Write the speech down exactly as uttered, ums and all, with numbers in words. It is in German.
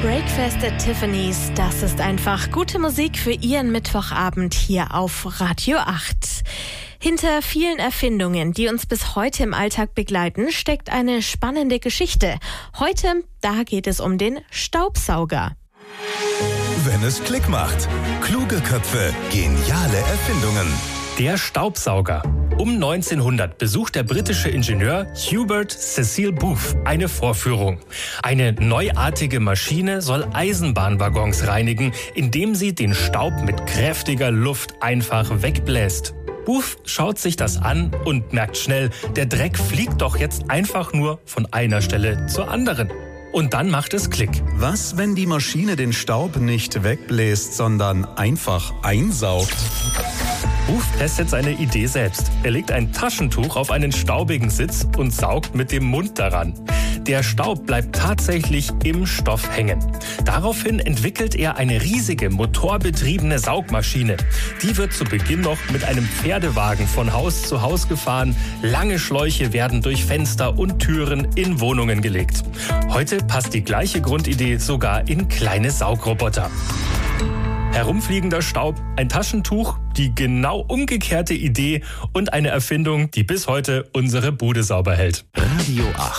Breakfast at Tiffany's, das ist einfach gute Musik für Ihren Mittwochabend hier auf Radio acht. Hinter vielen Erfindungen, die uns bis heute im Alltag begleiten, steckt eine spannende Geschichte. Heute, da geht es um den Staubsauger. Wenn es Klick macht. Kluge Köpfe, geniale Erfindungen. Der Staubsauger. Um neunzehnhundert besucht der britische Ingenieur Hubert Cecil Booth eine Vorführung. Eine neuartige Maschine soll Eisenbahnwaggons reinigen, indem sie den Staub mit kräftiger Luft einfach wegbläst. Booth schaut sich das an und merkt schnell, der Dreck fliegt doch jetzt einfach nur von einer Stelle zur anderen. Und dann macht es Klick. Was, wenn die Maschine den Staub nicht wegbläst, sondern einfach einsaugt? Booth testet seine Idee selbst. Er legt ein Taschentuch auf einen staubigen Sitz und saugt mit dem Mund daran. Der Staub bleibt tatsächlich im Stoff hängen. Daraufhin entwickelt er eine riesige motorbetriebene Saugmaschine. Die wird zu Beginn noch mit einem Pferdewagen von Haus zu Haus gefahren. Lange Schläuche werden durch Fenster und Türen in Wohnungen gelegt. Heute passt die gleiche Grundidee sogar in kleine Saugroboter. Herumfliegender Staub, ein Taschentuch, die genau umgekehrte Idee und eine Erfindung, die bis heute unsere Bude sauber hält. Radio acht.